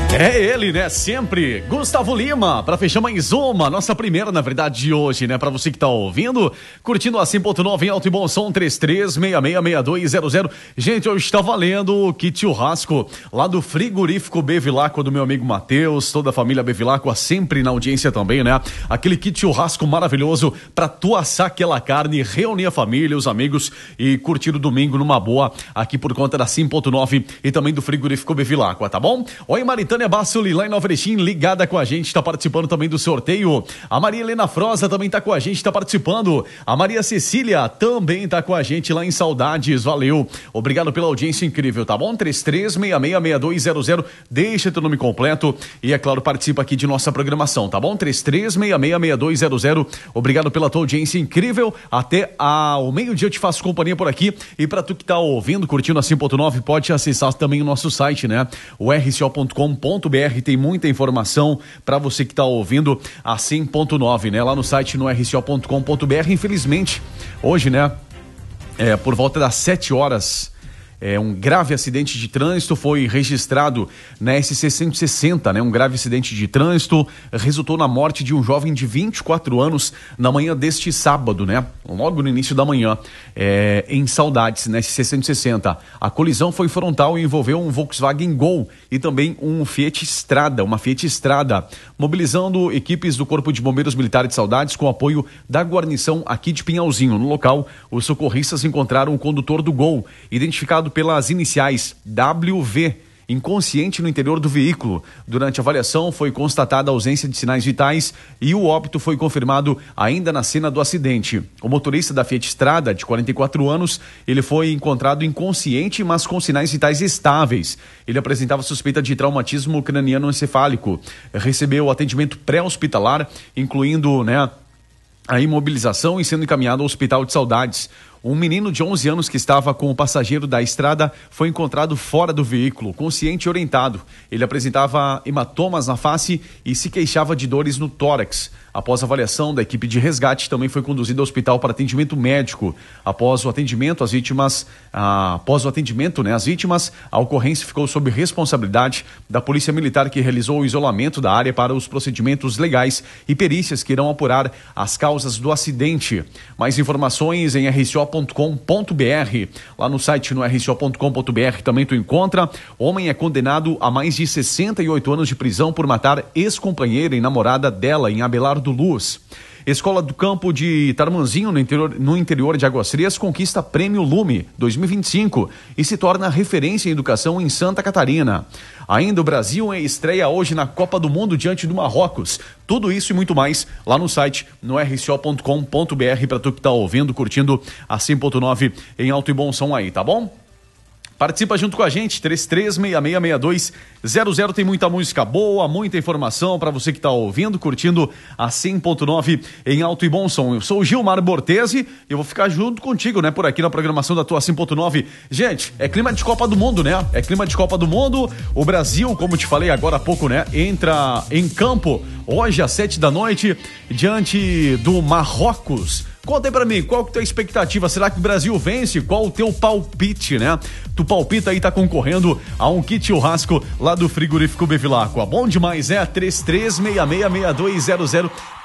É ele, né? Sempre. Gustavo Lima, pra fechar mais uma, nossa primeira, na verdade, de hoje, né? Pra você que tá ouvindo, curtindo a 100.9 em alto e bom som, 33666200. Gente, hoje está valendo o kit churrasco lá do frigorífico Bevilacqua do meu amigo Matheus, toda a família Bevilacqua, sempre na audiência também, né? Aquele kit churrasco maravilhoso pra tu assar aquela carne, reunir a família, os amigos e curtir o domingo numa boa aqui por conta da 100.9 e também do frigorífico Bevilacqua, tá bom? Oi, Maritânia Bassoli, lá em Nova Erechim, ligada com a gente, está participando também do sorteio. A Maria Helena Frosa também está com a gente, está participando. A Maria Cecília também está com a gente lá em Saudades, valeu. Obrigado pela audiência incrível, tá bom? 33666200, deixa teu nome completo e, é claro, participa aqui de nossa programação, tá bom? 33666200, obrigado pela tua audiência incrível. Até ao meio-dia eu te faço companhia por aqui e para tu que tá ouvindo, curtindo a 100.9, pode acessar também o nosso site, né? O rco.com.br, tem muita informação para você que está ouvindo a 100.9, né? Lá no site no rco.com.br. Infelizmente, hoje, né? Por volta das 7 horas, um grave acidente de trânsito foi registrado na SC 160, né? Um grave acidente de trânsito resultou na morte de um jovem de 24 anos na manhã deste sábado, né? Logo no início da manhã, em Saudades, na SC 160. A colisão foi frontal e envolveu um Volkswagen Gol e também uma Fiat Strada, mobilizando equipes do Corpo de Bombeiros Militar de Saudades com apoio da guarnição aqui de Pinhalzinho. No local, os socorristas encontraram o condutor do Gol, identificado pelas iniciais WV, inconsciente no interior do veículo. Durante a avaliação foi constatada a ausência de sinais vitais e o óbito foi confirmado ainda na cena do acidente. O motorista da Fiat Strada, de 44 anos, ele foi encontrado inconsciente, mas com sinais vitais estáveis. Ele apresentava suspeita de traumatismo craniano encefálico. Recebeu atendimento pré-hospitalar, incluindo, a imobilização e sendo encaminhado ao Hospital de Saudades. Um menino de 11 anos que estava com o passageiro da estrada foi encontrado fora do veículo, consciente e orientado. Ele apresentava hematomas na face e se queixava de dores no tórax. Após a avaliação da equipe de resgate, também foi conduzido ao hospital para atendimento médico. Após o atendimento, às vítimas, a ocorrência ficou sob responsabilidade da Polícia Militar, que realizou o isolamento da área para os procedimentos legais e perícias que irão apurar as causas do acidente. Mais informações em rco.com.br. Lá no site no rco.com.br também tu encontra. Homem é condenado a mais de 68 anos de prisão por matar ex-companheira e namorada dela em Abelardo Luz. Escola do Campo de Tarmanzinho, no interior de Águas Frias, conquista Prêmio Lume 2025 e se torna referência em educação em Santa Catarina. Ainda o Brasil estreia hoje na Copa do Mundo diante do Marrocos. Tudo isso e muito mais lá no site no rco.com.br para tu que tá ouvindo, curtindo a 100.9 em alto e bom som aí, tá bom? Participa junto com a gente, 33666200, tem muita música boa, muita informação para você que está ouvindo, curtindo a 100.9 em alto e bom som. Eu sou o Gilmar Bortesi e eu vou ficar junto contigo, né, por aqui na programação da tua 100.9. Gente, é clima de Copa do Mundo, né? É clima de Copa do Mundo. O Brasil, como te falei agora há pouco, né, entra em campo hoje às 7 da noite diante do Marrocos. Conta aí pra mim, qual que é a tua expectativa? Será que o Brasil vence? Qual o teu palpite, né? Tu palpita aí, tá concorrendo a um kit churrasco lá do frigorífico Bevilacqua. Bom demais, 33666200.